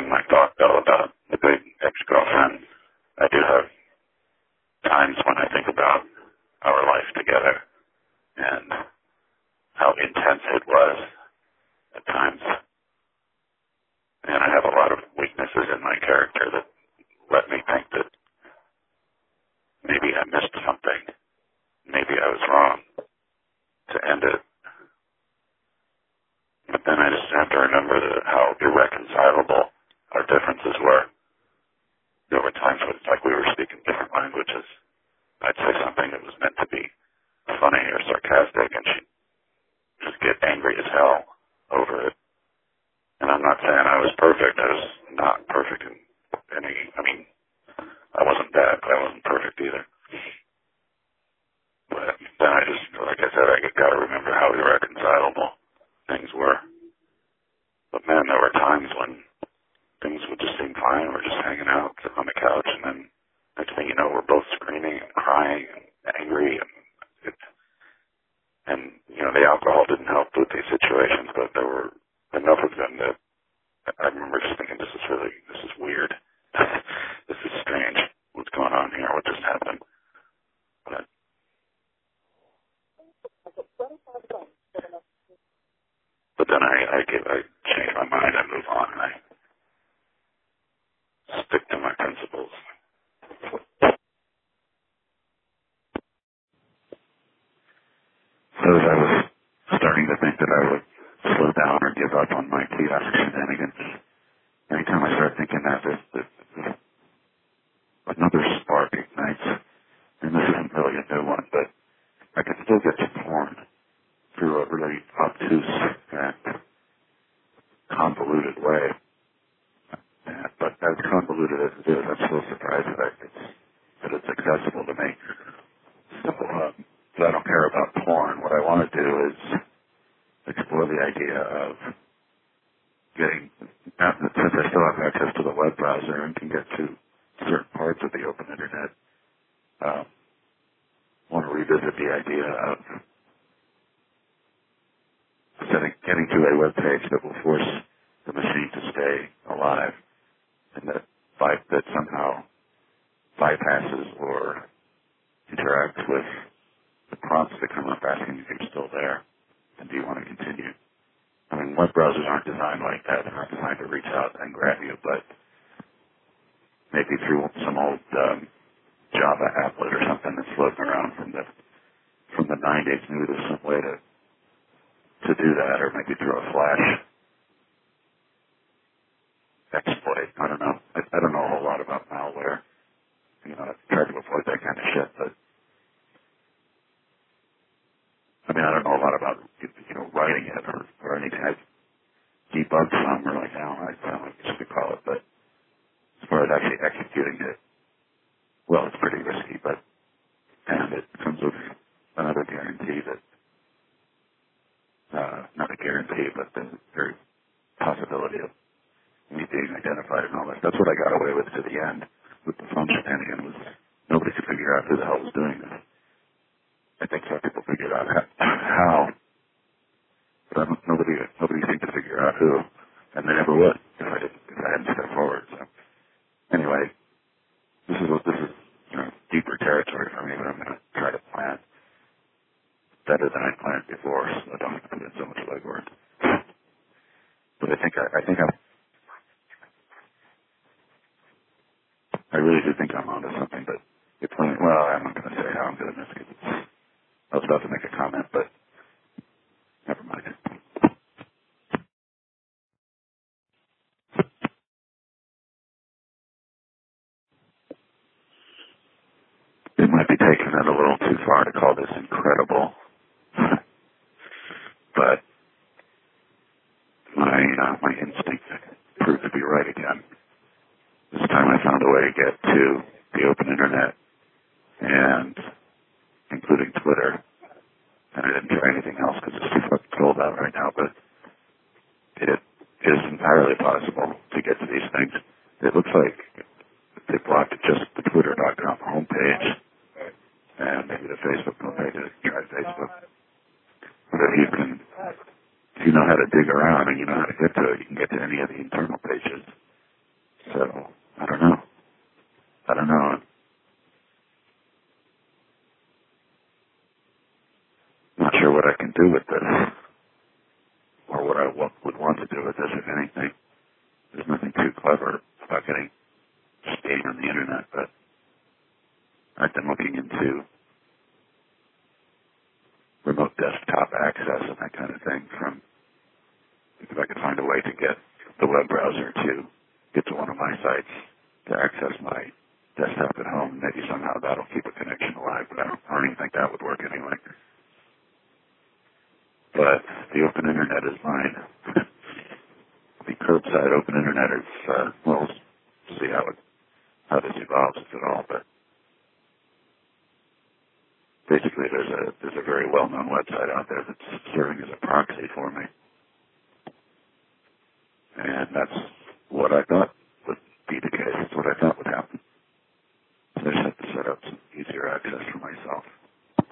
my thought, though, about the big ex-girlfriend. I do have times when I think about our life together and how intense it was at times. And I have a lot of weaknesses in my character that let me think that maybe I missed something. Maybe I was wrong to end it. But then I just have to remember how irreconcilable our differences were. There were times when it's like we were speaking different languages. I'd say something that was meant to be funny or sarcastic, and she'd just get angry as hell over it. And I'm not saying I was perfect. I was not perfect in any, I wasn't bad, but I wasn't perfect either. But then I just, like I said, I got to remember how irreconcilable things were. But man, there were times when things would just seem fine. We're just hanging out, sitting on the couch, and then next thing you know, we're both screaming and crying and angry. And the alcohol didn't help with these situations, but there were enough of them that I remember just thinking, this is weird. This is strange. What's going on here? What just happened? But then I change my mind. I move on. And I stick to my principles. So as I was starting to think that I would slow down or give up on my kiosk shenanigans, anytime I start thinking that, there's another spark ignites. And this isn't really a new one, but I can still get to porn through a really obtuse and convoluted way. But as convoluted as it is, I'm still surprised that it's accessible to me. So, but I don't care about porn. What I want to do is explore the idea of getting, since I still have access to the web browser and can get to certain parts of the open internet, want to revisit the idea of getting to a web page that will force the machine to stay alive, and that somehow bypasses or interacts with the prompts that come up asking if you're still there and do you want to continue. Web browsers aren't designed like that. They're not designed to reach out and grab you, but maybe through some old Java applet or something that's floating around from the 90s, maybe there's some way to do that, or maybe through a Flash exploit. I don't know. I don't know a whole lot about malware. I've tried to avoid that kind of shit, but I don't know a lot about writing it or anything. I've debugged some, or I don't know what you should call it, but as far as actually executing it, well, it's pretty risky, and it comes with another guarantee that, not a guarantee, but the very possibility of me being identified and all that. That's what I got away with to the end with the phone shenanigan, was nobody could figure out who the hell was doing this. I think some people figured out how, but nobody seemed to figure out who, and they never would if I hadn't stepped forward. So anyway, this is deeper territory for me, but I'm going to try to plan better than I planned before, so I don't have to put in so much legwork. But I really do think I'm onto something, but it's funny. Well, I'm not going to say how I'm doing this, because I was about to make a comment, but never mind. It might be taking it a little too far to call this incredible, but my instinct proved to be right again. This time I found a way to get to the open internet, and including Twitter, and I didn't try anything else because it's too fucking cold out right now, but it is entirely possible to get to these things. It looks like they blocked just the Twitter.com homepage and maybe the Facebook homepage. Try Facebook. But if you know how to dig around and you know how to get to it, you can get to any of the internal pages So, I don't know. I don't know. I'm not sure what I can do with this, or what I would want to do with this, if anything. There's nothing too clever about getting staying on the internet, but I've been looking into remote desktop access and that kind of thing from, if I could find a way to get the web browser to get to one of my sites to access my desktop at home. Maybe somehow that'll keep a connection alive, but I don't even think that would work anyway. But the open internet is mine. The curbside open internet is, we'll see how this evolves, if at all, but basically there's a very well-known website out there that's serving as a proxy for me. And that's what I thought would be the case. That's what I thought would happen. So I just have to set up some easier access for myself.